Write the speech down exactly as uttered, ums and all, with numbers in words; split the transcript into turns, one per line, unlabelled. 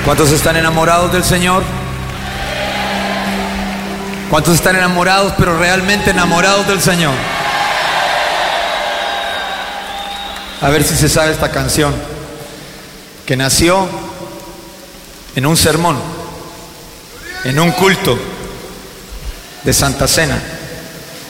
¿Cuántos están enamorados del Señor? ¿Cuántos están enamorados, pero realmente enamorados del Señor? A ver si se sabe esta canción, que nació en un sermón, en un culto de Santa Cena.